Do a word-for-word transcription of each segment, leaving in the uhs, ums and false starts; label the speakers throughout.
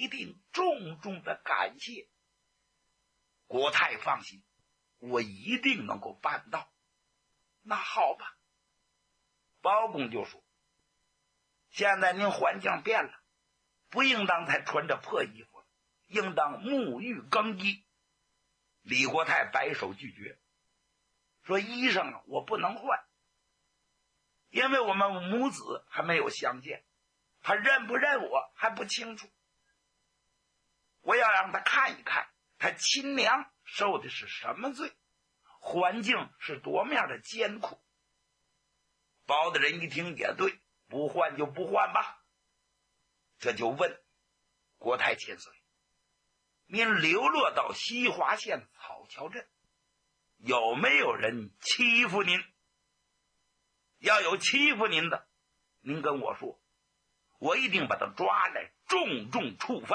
Speaker 1: 一定重重的感谢。国太放心，我一定能够办到。那好吧。包公就说，现在您环境变了，不应当再穿着破衣服了，应当沐浴更衣。李国泰摆手拒绝，说衣裳啊，我不能换，因为我们母子还没有相见，他认不认我还不清楚，我要让他看一看他亲娘受的是什么罪，环境是多么样的艰苦。包大人一听也对，不换就不换吧。这就问国太千岁，您流落到西华县草桥镇，有没有人欺负您？要有欺负您的，您跟我说，我一定把他抓来重重处罚。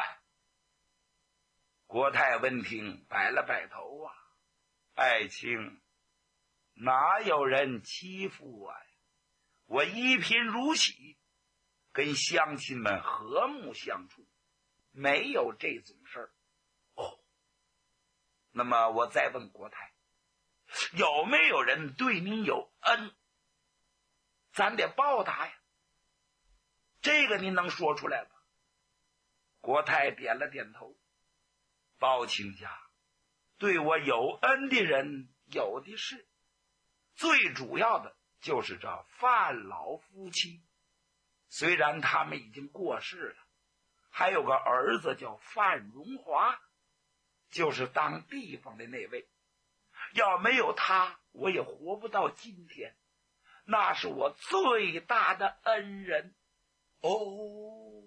Speaker 1: 国太闻听摆了摆头啊，爱卿，哪有人欺负我呀？我一贫如洗，跟乡亲们和睦相处，没有这种事儿。哦，那么我再问国太，有没有人对您有恩？咱得报答呀。这个您能说出来吗？国太点了点头。包卿家对我有恩的人有的是，最主要的就是这范老夫妻，虽然他们已经过世了，还有个儿子叫范荣华，就是当地方的那位，要没有他我也活不到今天，那是我最大的恩人。哦，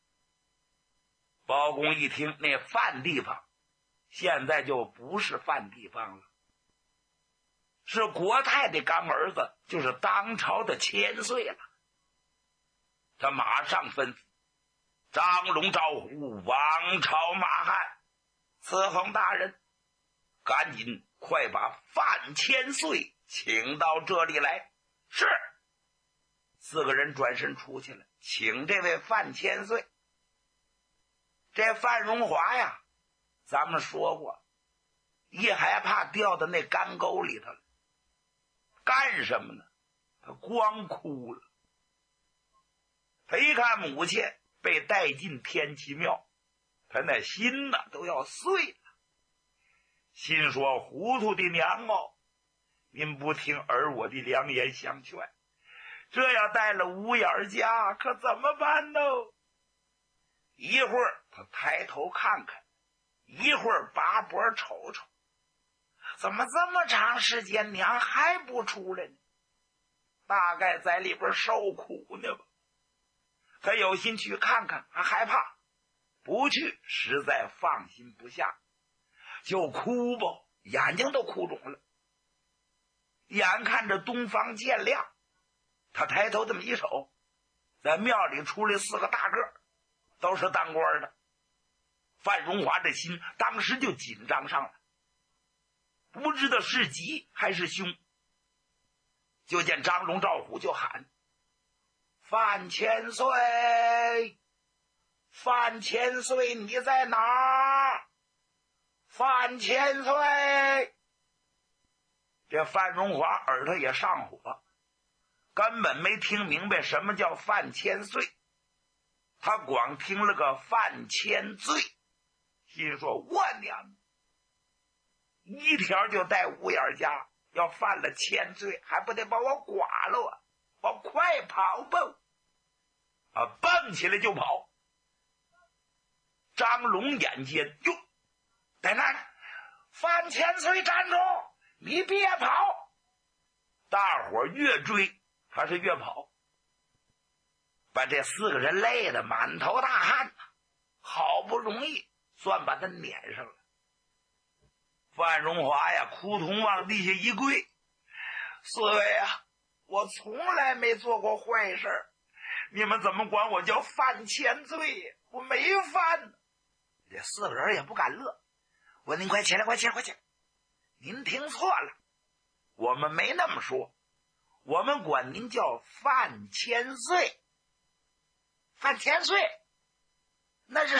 Speaker 1: 包公一听，那范地方现在就不是范地方了，是国太的干儿子，就是当朝的千岁了。他马上吩咐张龙、赵虎、王朝、马汉，伺候大人，赶紧快把范千岁请到这里来。是。四个人转身出去了，请这位范千岁。这范荣华呀，咱们说过，一害怕掉到那干沟里头了，干什么呢？他光哭了。他一看母亲被带进天齐庙，他那心呢都要碎了，心说糊涂的娘哦，您不听儿我的良言相劝，这要带了五眼家可怎么办呢？一会儿他抬头看看，一会儿拔脖瞅瞅，怎么这么长时间娘还不出来呢？大概在里边受苦呢吧。他有心去看看，还害怕，不去实在放心不下，就哭吧，眼睛都哭肿了。眼看着东方渐亮，他抬头这么一瞅，在庙里出来四个大个，都是当官的。范荣华的心当时就紧张上了，不知道是吉还是凶。就见张龙、赵虎就喊：范千岁，范千岁你在哪儿？范千岁。这范荣华耳朵也上火，根本没听明白什么叫范千岁，他光听了个范千罪，心说我娘，一条就带五眼家，要犯了千罪还不得把我剐了啊！我快跑吧！啊，蹦起来就跑。张龙眼尖，哟，在那儿呢！范千岁站住！你别跑！大伙越追，他是越跑，把这四个人累得满头大汗，好不容易算把他撵上了。范荣华呀，哭痛往地下一跪：四位啊，我从来没做过坏事，你们怎么管我叫范千岁？我没犯呢。这四个人也不敢乐，我您快起来，快起来，快起来！您听错了，我们没那么说，我们管您叫范千岁。范千岁，那是